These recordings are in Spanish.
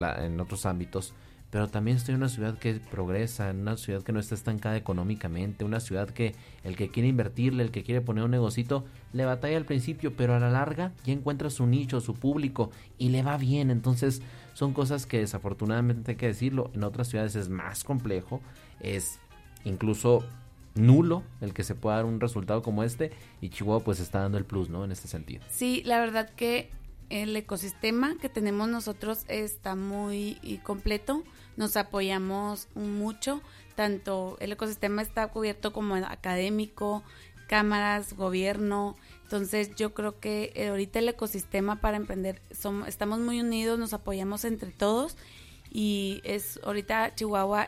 en otros ámbitos, pero también estoy en una ciudad que progresa, en una ciudad que no está estancada económicamente, una ciudad que el que quiere invertirle, el que quiere poner un negocito, le batalla al principio, pero a la larga ya encuentra su nicho, su público y le va bien. Entonces son cosas que desafortunadamente hay que decirlo, en otras ciudades es más complejo, es incluso nulo el que se pueda dar un resultado como este, y Chihuahua pues está dando el plus, ¿no? En este sentido. Sí, la verdad que el ecosistema que tenemos nosotros está muy completo, nos apoyamos mucho, tanto el ecosistema está cubierto como académico, cámaras, gobierno. Entonces yo creo que ahorita el ecosistema para emprender, estamos muy unidos, nos apoyamos entre todos, y ahorita Chihuahua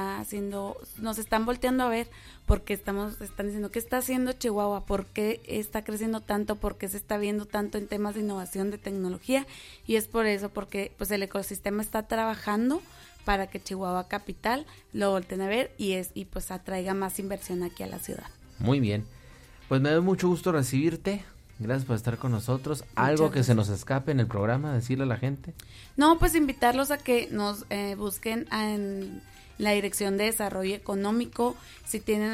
nos están volteando a ver, porque están diciendo ¿qué está haciendo Chihuahua? ¿Por qué está creciendo tanto? ¿Por qué se está viendo tanto en temas de innovación, de tecnología? Y es por eso, porque pues el ecosistema está trabajando para que Chihuahua capital lo volteen a ver y pues atraiga más inversión aquí a la ciudad. Muy bien, pues me da mucho gusto recibirte. Gracias por estar con nosotros. ¿Algo que se nos escape en el programa, decirle a la gente? No, pues invitarlos a que nos busquen en la Dirección de Desarrollo Económico. Si tienen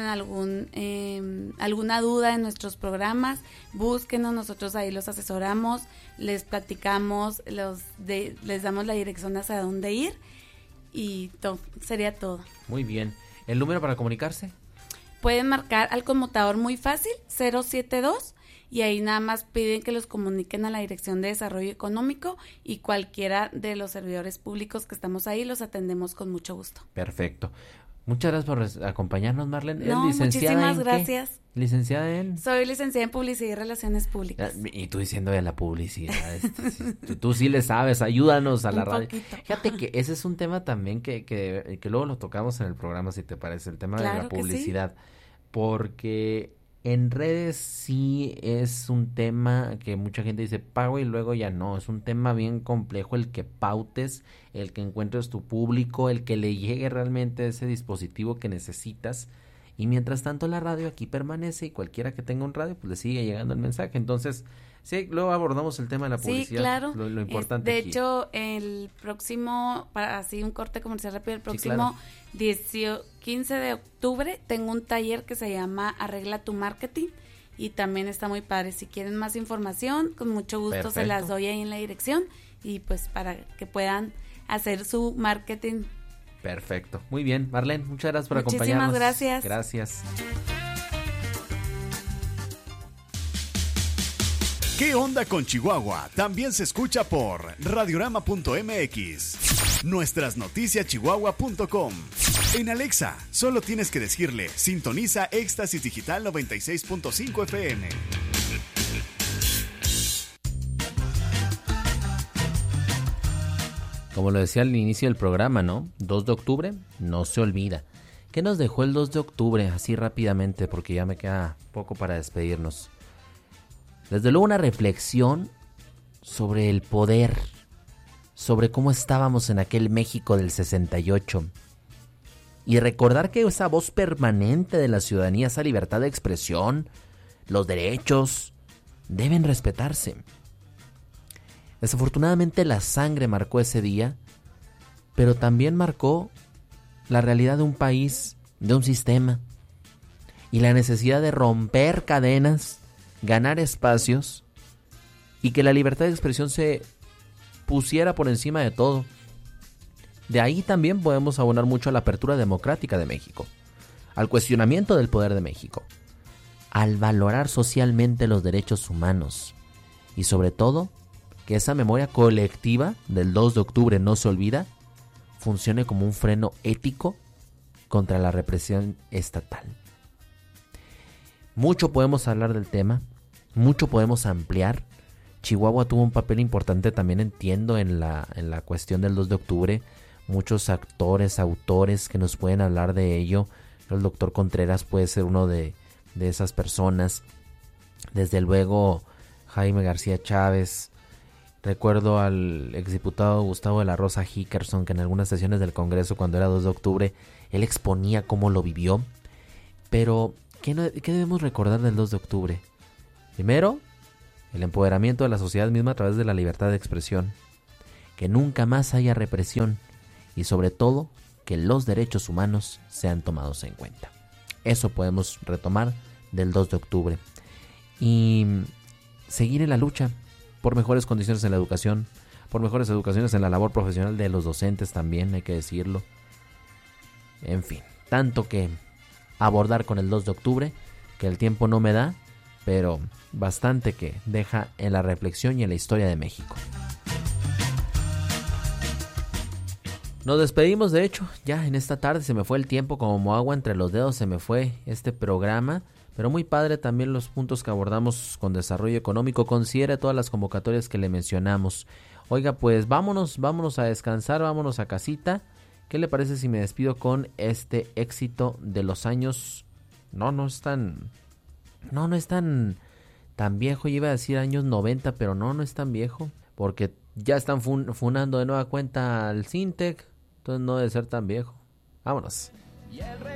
alguna duda en nuestros programas, búsquenos, nosotros ahí los asesoramos, les platicamos, les damos la dirección hacia dónde ir, y sería todo. Muy bien. ¿El número para comunicarse? Pueden marcar al conmutador muy fácil, 072, y ahí nada más piden que los comuniquen a la Dirección de Desarrollo Económico, y cualquiera de los servidores públicos que estamos ahí los atendemos con mucho gusto. Perfecto. Muchas gracias por acompañar,nos Marlene. No, muchísimas gracias. ¿Qué? ¿Licenciada en? Soy licenciada en Publicidad y Relaciones Públicas. Y tú diciendo de la publicidad. Tú sí le sabes, ayúdanos a la radio. Poquito. Fíjate que ese es un tema también que luego lo tocamos en el programa, si te parece, el tema de la publicidad. Sí. Porque en redes sí es un tema que mucha gente dice pago y luego ya no. Es un tema bien complejo el que pautes, el que encuentres tu público, el que le llegue realmente ese dispositivo que necesitas. Y mientras tanto la radio aquí permanece, y cualquiera que tenga un radio pues le sigue llegando el mensaje. Entonces sí, luego abordamos el tema de la publicidad. Sí, claro. Lo importante de aquí. hecho, el próximo, para así un corte comercial rápido, el próximo sí, claro. 15 de octubre tengo un taller que se llama Arregla tu Marketing, y también está muy padre. Si quieren más información, con mucho gusto. Perfecto. Se las doy ahí en la dirección, y pues para que puedan hacer su marketing. Perfecto. Muy bien, Marlene, muchas gracias por acompañarnos. Muchísimas gracias. Gracias. ¿Qué onda con Chihuahua? También se escucha por radiorama.mx, nuestras noticias chihuahua.com. En Alexa, solo tienes que decirle, sintoniza Éxtasis Digital 96.5 FM. Como lo decía al inicio del programa, ¿no? 2 de octubre, no se olvida. ¿Qué nos dejó el 2 de octubre? Así rápidamente, porque ya me queda poco para despedirnos. Desde luego una reflexión sobre el poder, sobre cómo estábamos en aquel México del 68. Y recordar que esa voz permanente de la ciudadanía, esa libertad de expresión, los derechos, deben respetarse. Desafortunadamente la sangre marcó ese día, pero también marcó la realidad de un país, de un sistema, y la necesidad de romper cadenas, ganar espacios, y que la libertad de expresión se pusiera por encima de todo. De ahí también podemos abonar mucho a la apertura democrática de México, al cuestionamiento del poder de México, al valorar socialmente los derechos humanos, y sobre todo, que esa memoria colectiva del 2 de octubre no se olvida, funcione como un freno ético contra la represión estatal. Mucho podemos hablar del tema, mucho podemos ampliar. Chihuahua tuvo un papel importante también, entiendo, en la cuestión del 2 de octubre. Muchos actores, autores que nos pueden hablar de ello. El doctor Contreras puede ser uno de esas personas. Desde luego, Jaime García Chávez. Recuerdo al exdiputado Gustavo de la Rosa Hickerson, que en algunas sesiones del Congreso, cuando era 2 de octubre, él exponía cómo lo vivió. Pero, ¿qué debemos recordar del 2 de octubre? Primero, el empoderamiento de la sociedad misma a través de la libertad de expresión, que nunca más haya represión y sobre todo que los derechos humanos sean tomados en cuenta. Eso podemos retomar del 2 de octubre. Y seguir en la lucha por mejores condiciones en la educación, por mejores educaciones en la labor profesional de los docentes también, hay que decirlo. En fin, tanto que abordar con el 2 de octubre, que el tiempo no me da, pero bastante que deja en la reflexión y en la historia de México. Nos despedimos, de hecho, ya en esta tarde se me fue el tiempo como agua entre los dedos, se me fue este programa, pero muy padre también los puntos que abordamos con desarrollo económico. Considere todas las convocatorias que le mencionamos. Oiga, pues vámonos a descansar, vámonos a casita. ¿Qué le parece si me despido con este éxito de los años? No es tan viejo. Yo iba a decir años 90, pero no es tan viejo, porque ya están funando de nueva cuenta al Sintec, entonces no debe ser tan viejo. Vámonos.